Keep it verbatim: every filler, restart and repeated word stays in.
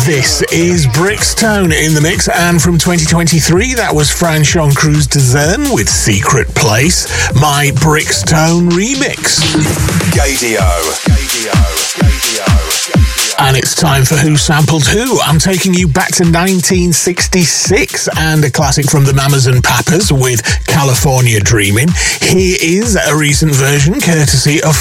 This is Brixtone in the mix, and from twenty twenty-three, that was Franchon Cruz de Zern with Secret Place, my Brixtone remix. Gadio. Gadio. Gadio. And it's time for Who Sampled Who. I'm taking you back to nineteen sixty-six and a classic from the Mamas and Papas with California Dreamin'. Here is a recent version courtesy of